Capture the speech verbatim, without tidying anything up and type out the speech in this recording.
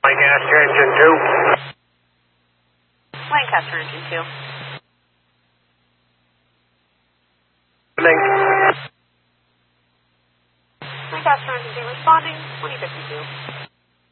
Lancaster engine two. Lancaster engine two. Link. Lancaster engine two responding, twenty fifty-two.